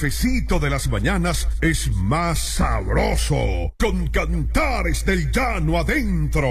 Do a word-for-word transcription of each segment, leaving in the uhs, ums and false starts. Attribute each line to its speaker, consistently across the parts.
Speaker 1: cafecito de las mañanas es más sabroso con Cantares del Llano adentro.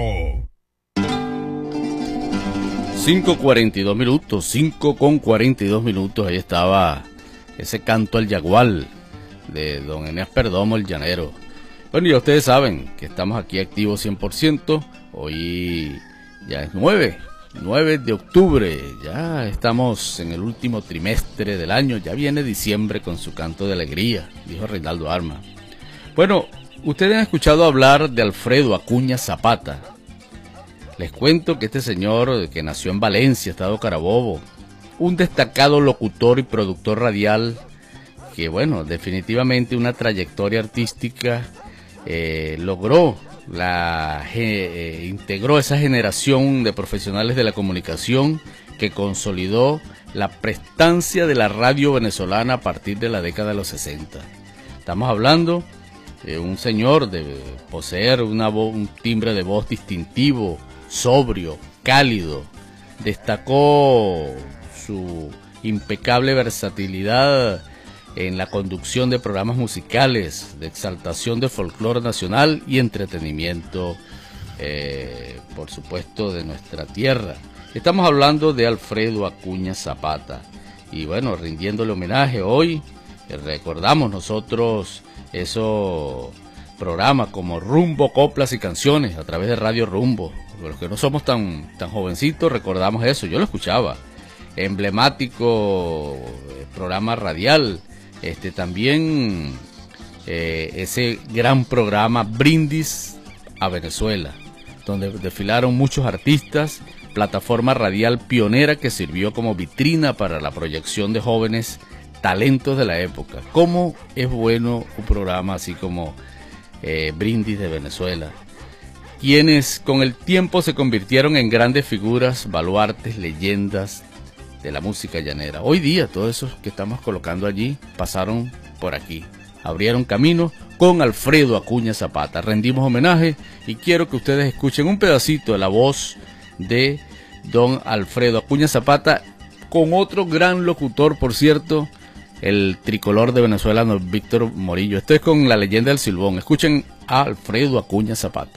Speaker 2: cinco cuarenta y dos minutos, cinco con cuarenta y dos minutos, ahí estaba ese canto al yagual de don Eneas Perdomo, el llanero. Bueno, ya ustedes saben que estamos aquí activos cien por ciento, hoy ya es nueve de octubre, ya estamos en el último trimestre del año, ya viene diciembre con su canto de alegría, dijo Reinaldo Arma. Bueno, ustedes han escuchado hablar de Alfredo Acuña Zapata. Les cuento que este señor, que nació en Valencia, estado Carabobo, un destacado locutor y productor radial, que bueno, definitivamente una trayectoria artística, eh, logró, la eh, integró esa generación de profesionales de la comunicación que consolidó la prestancia de la radio venezolana a partir de la década de los sesenta. Estamos hablando de un señor de poseer una voz, un timbre de voz distintivo, sobrio, cálido. Destacó su impecable versatilidad en la conducción de programas musicales, de exaltación de folclore nacional y entretenimiento, eh, por supuesto, de nuestra tierra. Estamos hablando de Alfredo Acuña Zapata. Y bueno, rindiéndole homenaje hoy, eh, recordamos nosotros esos programas como Rumbo, Coplas y Canciones a través de Radio Rumbo. Los que no somos tan, tan jovencitos recordamos eso, yo lo escuchaba. Emblemático programa radial. Este también eh, ese gran programa Brindis a Venezuela, donde desfilaron muchos artistas, plataforma radial pionera que sirvió como vitrina para la proyección de jóvenes talentos de la época. ¿Cómo es bueno un programa así como eh, Brindis de Venezuela? Quienes con el tiempo se convirtieron en grandes figuras, baluartes, leyendas de la música llanera. Hoy día todos esos que estamos colocando allí pasaron por aquí, abrieron camino con Alfredo Acuña Zapata. Rendimos homenaje y quiero que ustedes escuchen un pedacito de la voz de don Alfredo Acuña Zapata con otro gran locutor, por cierto, el tricolor de Venezuela, don Víctor Morillo. Esto es con la leyenda del Silbón. Escuchen a Alfredo Acuña Zapata.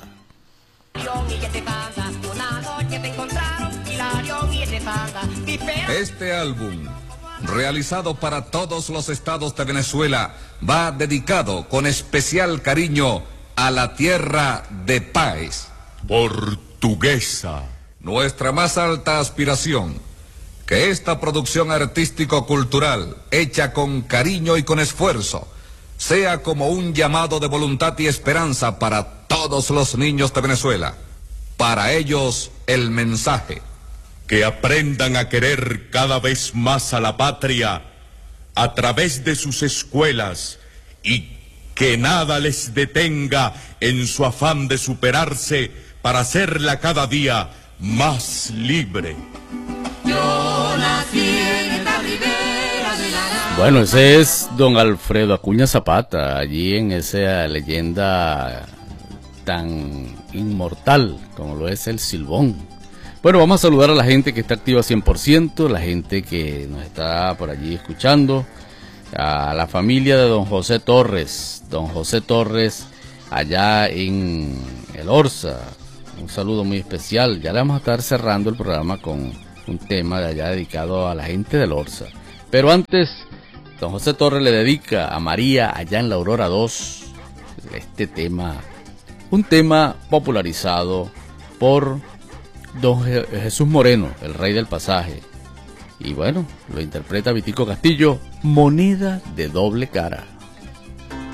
Speaker 3: Este álbum, realizado para todos los estados de Venezuela, va dedicado con especial cariño a la tierra de Páez.
Speaker 1: Portuguesa.
Speaker 3: Nuestra más alta aspiración, que esta producción artístico-cultural, hecha con cariño y con esfuerzo, sea como un llamado de voluntad y esperanza para todos los niños de Venezuela. Para ellos, el mensaje:
Speaker 1: que aprendan a querer cada vez más a la patria a través de sus escuelas y que nada les detenga en su afán de superarse para hacerla cada día más libre.
Speaker 4: Yo nací en esta ribera de la...
Speaker 2: Bueno, ese es don Alfredo Acuña Zapata, allí en esa leyenda tan inmortal como lo es el Silbón. Bueno, vamos a saludar a la gente que está activa cien por ciento, la gente que nos está por allí escuchando, a la familia de don José Torres, don José Torres allá en el Orza, un saludo muy especial. Ya le vamos a estar cerrando el programa con un tema de allá dedicado a la gente del Orza. Pero antes, don José Torres le dedica a María allá en la Aurora dos este tema, un tema popularizado por don Jesús Moreno, el rey del pasaje. Y bueno, lo interpreta Vitico Castillo, Moneda de doble cara.